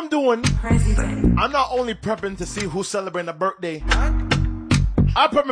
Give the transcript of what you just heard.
I'm doing, President. I'm not only prepping to see who's celebrating a birthday. I'm prepping